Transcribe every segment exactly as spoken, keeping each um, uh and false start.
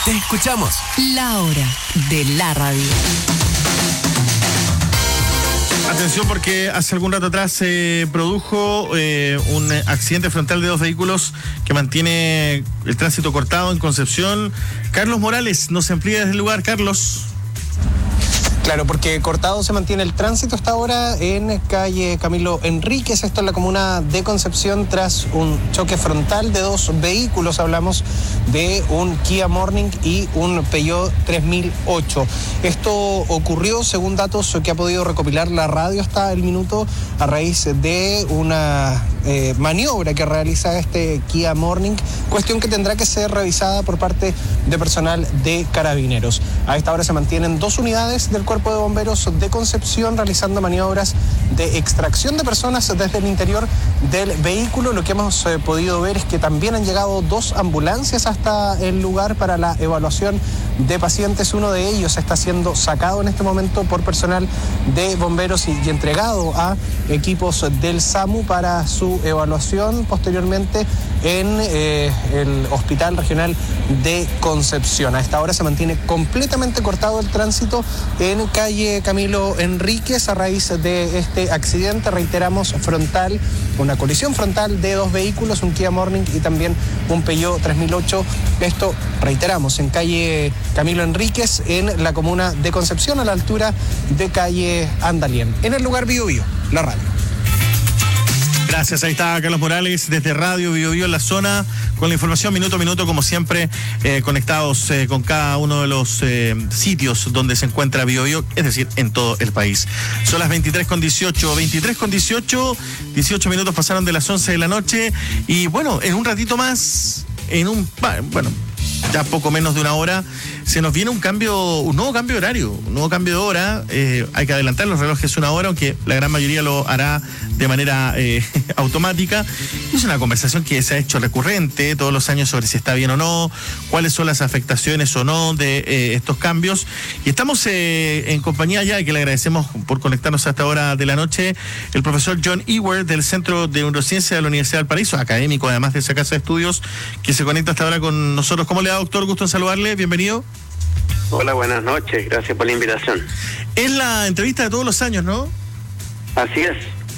Te escuchamos. La hora de la radio. Atención, porque hace algún rato atrás se produjo eh, un accidente frontal de dos vehículos que mantiene el tránsito cortado en Concepción. Carlos Morales nos amplía desde el lugar. Carlos. Claro, porque cortado se mantiene el tránsito hasta ahora en calle Camilo Enríquez, esto en la comuna de Concepción, tras un choque frontal de dos vehículos. Hablamos de un Kia Morning y un Peugeot tres mil ocho. Esto ocurrió, según datos que ha podido recopilar la radio hasta el minuto, a raíz de una eh, maniobra que realiza este Kia Morning, cuestión que tendrá que ser revisada por parte de personal de Carabineros. A esta hora se mantienen dos unidades del Cuerpo de Bomberos de Concepción realizando maniobras de extracción de personas desde el interior del vehículo. Lo que hemos eh, podido ver es que también han llegado dos ambulancias hasta el lugar para la evaluación de pacientes. Uno de ellos está siendo sacado en este momento por personal de bomberos y, y entregado a equipos del SAMU para su evaluación posteriormente en eh, el Hospital Regional de Concepción. A esta hora se mantiene completamente cortado el tránsito en calle Camilo Enríquez a raíz de este accidente, reiteramos, frontal, una colisión frontal de dos vehículos, un Kia Morning y también un Peugeot tres mil ocho. Esto, reiteramos, en calle Camilo Enríquez, en la comuna de Concepción, a la altura de calle Andalien. En el lugar Bio Bio, la radio. Gracias, ahí está Carlos Morales desde Radio Bio Bio en la zona con la información minuto a minuto, como siempre, eh, conectados eh, con cada uno de los eh, sitios donde se encuentra Bio Bio, es decir, en todo el país. Son las veintitrés con dieciocho, veintitrés con dieciocho, dieciocho minutos pasaron de las once de la noche y bueno, en un ratito más, en un, bueno, ya poco menos de una hora, se nos viene un cambio, un nuevo cambio de horario, un nuevo cambio de hora. Eh, hay que adelantar los relojes una hora, aunque la gran mayoría lo hará de manera eh, automática. Es una conversación que se ha hecho recurrente todos los años sobre si está bien o no, cuáles son las afectaciones o no de eh, estos cambios. Y estamos eh, en compañía ya, y que le agradecemos por conectarnos a esta hora de la noche, el profesor John Ewert del Centro de Neurociencia de la Universidad del Paraíso, académico además de esa casa de estudios, que se conecta hasta ahora con nosotros. ¿Cómo le va, doctor? Gusto en saludarle, bienvenido. Hola, buenas noches, gracias por la invitación. Es la entrevista de todos los años, ¿no? Así es.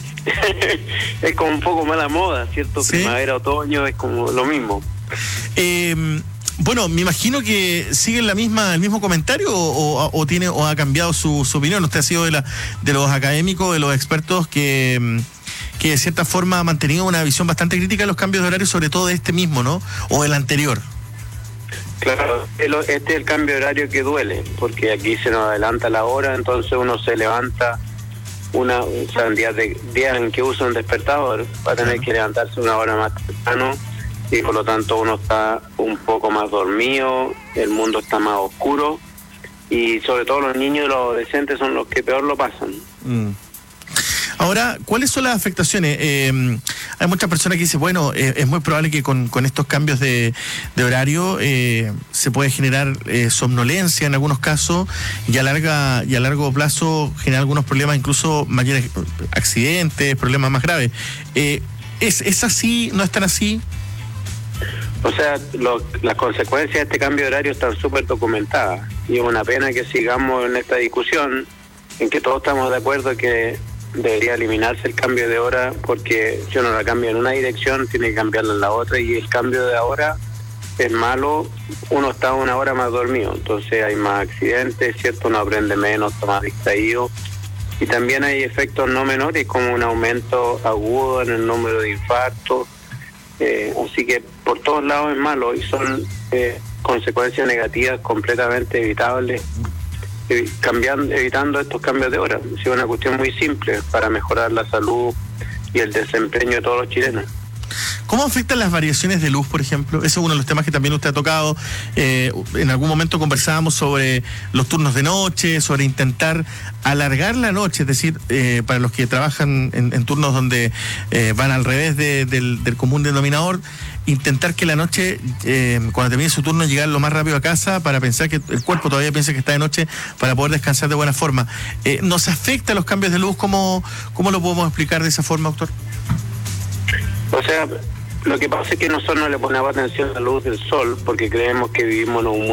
Es como un poco mala moda, ¿cierto? ¿Sí? Primavera, otoño, es como lo mismo. Eh, bueno, me imagino que sigue la misma, el mismo comentario o, o, o tiene o ha cambiado su, su opinión. Usted ha sido de, la, de los académicos, de los expertos que, que de cierta forma ha mantenido una visión bastante crítica de los cambios de horario, sobre todo de este mismo, ¿no? O del anterior. Claro, este es el cambio de horario que duele, porque aquí se nos adelanta la hora, entonces uno se levanta, una, o sea, en días, de, días en que usa un despertador, va a tener que levantarse una hora más temprano, y por lo tanto uno está un poco más dormido, el mundo está más oscuro, y sobre todo los niños y los adolescentes son los que peor lo pasan. Mm. Ahora, ¿cuáles son las afectaciones? Eh, hay muchas personas que dicen, bueno, eh, es muy probable que con, con estos cambios de, de horario eh, se puede generar eh, somnolencia en algunos casos y a, larga, y a largo plazo generar algunos problemas, incluso mayores accidentes, problemas más graves. Eh, ¿es, ¿Es así? ¿No es tan así? O sea, lo, las consecuencias de este cambio de horario están súper documentadas y es una pena que sigamos en esta discusión en que todos estamos de acuerdo que debería eliminarse el cambio de hora, porque si uno la cambia en una dirección tiene que cambiarla en la otra, y el cambio de hora es malo, uno está una hora más dormido, entonces hay más accidentes, ¿cierto? Uno aprende menos, está más distraído, y también hay efectos no menores como un aumento agudo en el número de infartos, eh, así que por todos lados es malo y son eh, consecuencias negativas completamente evitables. Cambiando, evitando estos cambios de hora. Es una cuestión muy simple para mejorar la salud y el desempeño de todos los chilenos. ¿Cómo afectan las variaciones de luz, por ejemplo? Ese es uno de los temas que también usted ha tocado. Eh, en algún momento conversábamos sobre los turnos de noche, sobre intentar alargar la noche, es decir, eh, para los que trabajan en, en turnos donde eh, van al revés de, del, del común denominador, intentar que la noche, eh, cuando termine su turno, llegar lo más rápido a casa para pensar que el cuerpo todavía piensa que está de noche para poder descansar de buena forma. Eh, ¿Nos afecta los cambios de luz? ¿Cómo, cómo lo podemos explicar de esa forma, doctor? O sea, lo que pasa es que nosotros no le ponemos atención a la luz del sol porque creemos que vivimos en un mundo